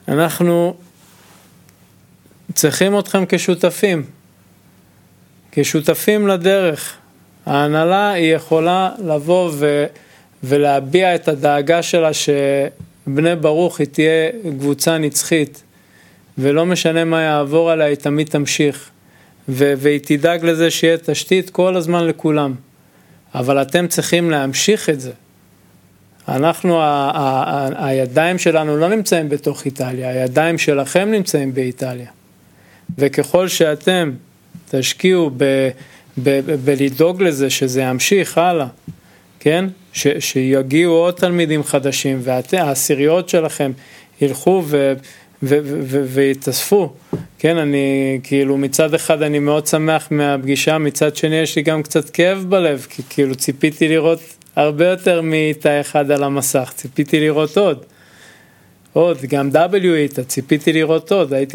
אנחנו צריכים אתכם כשותפים לדרך. ההנהלה היא יכולה לבוא ולהביע את הדאגה שלה שבני ברוך היא תהיה קבוצה נצחית, ולא משנה מה יעבור עליה, היא תמיד תמשיך, והיא תדאג לזה שיהיה תשתית כל הזמן לכולם. אבל אתם צריכים להמשיך את זה. אנחנו, הידיים שלנו לא נמצאים בתוך איטליה, הידיים שלכם נמצאים באיטליה. וככל שאתם תשקיעו בלדאוג לזה שזה ימשיך הלאה, כן? שיגיעו עוד תלמידים חדשים, והעשיריות שלכם ילכו ויתאספו. כן, אני כאילו מצד אחד אני מאוד שמח מהפגישה, מצד שני יש לי גם קצת כאב בלב, כי כאילו ציפיתי לראות הרבה יותר מאיתה אחד על המסך, ציפיתי לראות עוד, גם W איתה, ציפיתי לראות עוד, הייתי